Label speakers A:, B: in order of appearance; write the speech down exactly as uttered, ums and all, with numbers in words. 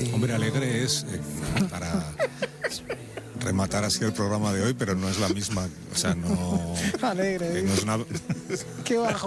A: Hombre, alegre es eh, para rematar así el programa de hoy, pero no es la misma. O sea, no...
B: Alegre.
A: eh, no es una...
B: Qué bajo.